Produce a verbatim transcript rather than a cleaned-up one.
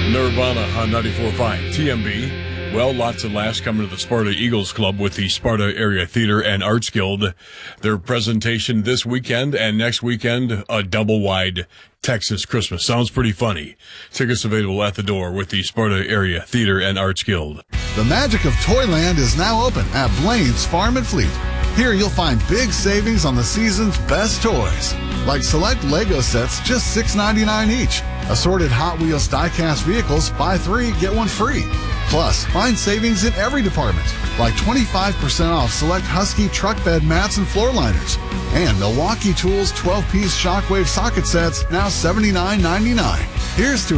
Nirvana on ninety-four point five T M B. Well, lots of laughs coming to the Sparta Eagles Club with the Sparta Area Theater and Arts Guild. Their presentation this weekend and next weekend, a double-wide Texas Christmas. Sounds pretty funny. Tickets available at the door with the Sparta Area Theater and Arts Guild. The magic of Toyland is now open at Blaine's Farm and Fleet. Here you'll find big savings on the season's best toys, like select Lego sets just six ninety-nine each. Assorted Hot Wheels die-cast vehicles, buy three, get one free. Plus, find savings in every department, like twenty-five percent off select Husky truck bed mats and floor liners. And Milwaukee Tools twelve-piece Shockwave socket sets, now seventy-nine ninety-nine. Here's to